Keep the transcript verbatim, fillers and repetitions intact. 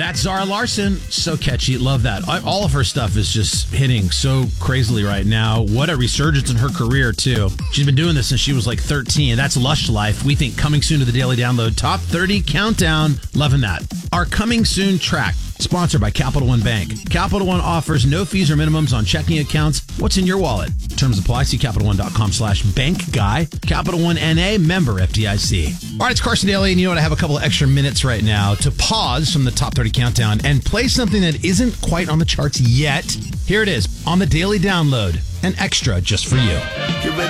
That's Zara Larson. So catchy. Love that. All of her stuff is just hitting so crazily right now. What a resurgence in her career, too. She's been doing this since she was like thirteen. That's Lush Life. We think coming soon to the Daily Download Top thirty Countdown. Loving that. Our coming soon track, sponsored by Capital One Bank. Capital One offers no fees or minimums on checking accounts. What's in your wallet? Terms apply. See CapitalOne.com slash bank guy. Capital One N A, member F D I C. All right, it's Carson Daly, and you know what? I have a couple of extra minutes right now to pause from the Top thirty Countdown and play something that isn't quite on the charts yet. Here it is on the Daily Download, an extra just for you.